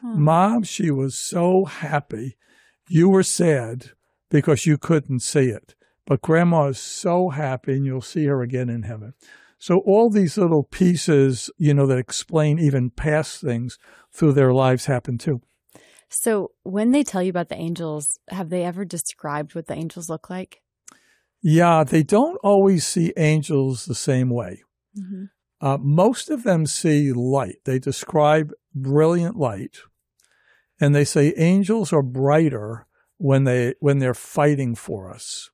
Mom, she was so happy. You were sad because you couldn't see it. But Grandma is so happy, and you'll see her again in heaven. So all these little pieces, that explain even past things through their lives happen too. So when they tell you about the angels, have they ever described what the angels look like? Yeah, they don't always see angels the same way. Mm-hmm. Most of them see light. They describe brilliant light, and they say angels are brighter when they're fighting for us.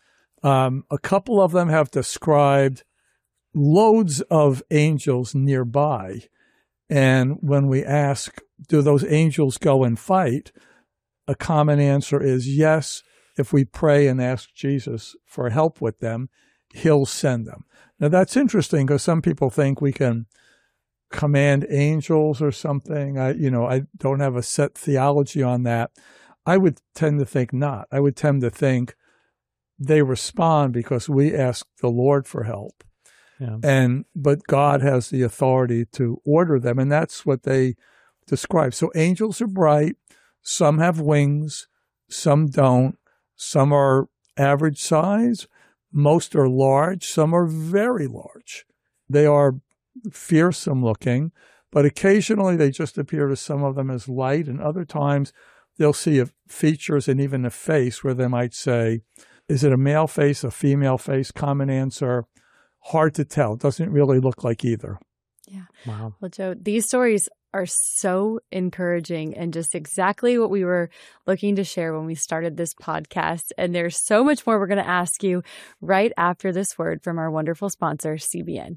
A couple of them have described loads of angels nearby, and when we ask, do those angels go and fight? A common answer is yes. If we pray and ask Jesus for help with them, he'll send them. Now, that's interesting because some people think we can command angels or something. I don't have a set theology on that. I would tend to think not. I would tend to think they respond because we ask the Lord for help. Yeah. But God has the authority to order them, and that's what they describe. So angels are bright. Some have wings. Some don't. Some are average size. Most are large. Some are very large. They are fearsome looking, but occasionally they just appear to some of them as light, and other times they'll see features and even a face where they might say, is it a male face, a female face? Common answer, hard to tell. Doesn't really look like either. Yeah. Wow. Well, Joe, these stories are so encouraging and just exactly what we were looking to share when we started this podcast. And there's so much more we're going to ask you right after this word from our wonderful sponsor, CBN.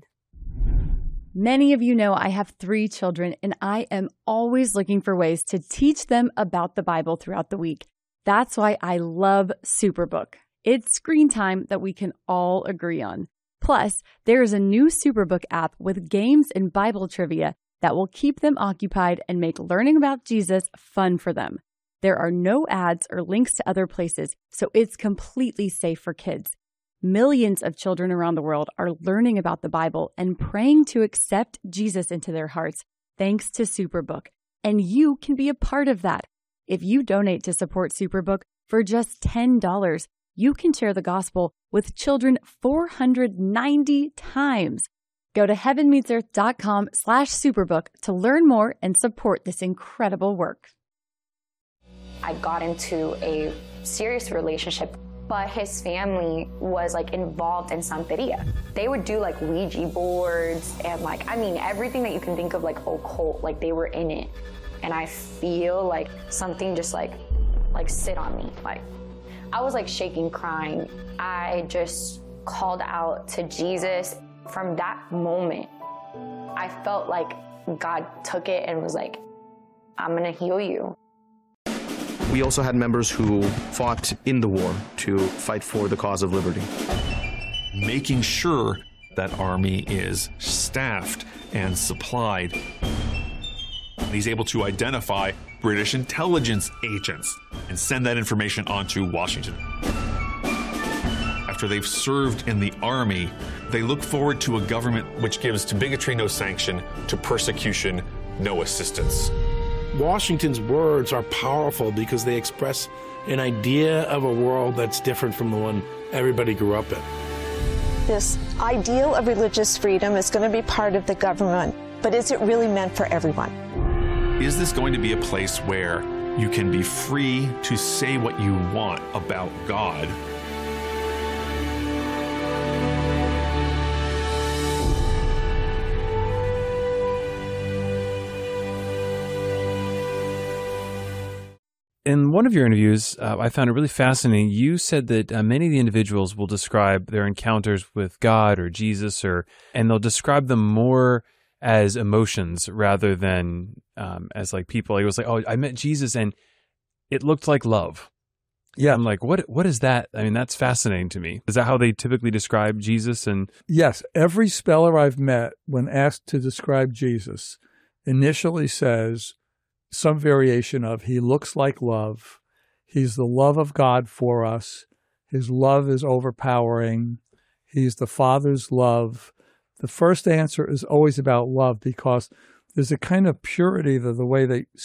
Many of you know I have 3 children, and I am always looking for ways to teach them about the Bible throughout the week. That's why I love Superbook. It's screen time that we can all agree on. Plus, there is a new Superbook app with games and Bible trivia that will keep them occupied and make learning about Jesus fun for them. There are no ads or links to other places, so it's completely safe for kids. Millions of children around the world are learning about the Bible and praying to accept Jesus into their hearts thanks to Superbook. And you can be a part of that. If you donate to support Superbook for just $10, you can share the gospel with children 490 times. Go to heavenmeetsearth.com/superbook to learn more and support this incredible work. I got into a serious relationship, but his family was involved in Santeria. They would do Ouija boards and everything that you can think of occult, they were in it. And I feel like something just sit on me. I was shaking, crying. I just called out to Jesus. From that moment, I felt like God took it and was like, I'm going to heal you. We also had members who fought in the war to fight for the cause of liberty. Making sure that army is staffed and supplied. He's able to identify British intelligence agents and send that information on to Washington. After they've served in the army, they look forward to a government which gives to bigotry no sanction, to persecution no assistance. Washington's words are powerful because they express an idea of a world that's different from the one everybody grew up in. This ideal of religious freedom is going to be part of the government, but is it really meant for everyone? Is this going to be a place where you can be free to say what you want about God? In one of your interviews, I found it really fascinating. You said that many of the individuals will describe their encounters with God or Jesus, and they'll describe them more as emotions rather than as people. He was like, "Oh, I met Jesus, and it looked like love." Yeah, I'm like, "What is that?" I mean, that's fascinating to me. Is that how they typically describe Jesus? And yes, every speller I've met, when asked to describe Jesus, initially says some variation of, he looks like love. He's the love of God for us. His love is overpowering. He's the Father's love. The first answer is always about love because there's a kind of purity to the way they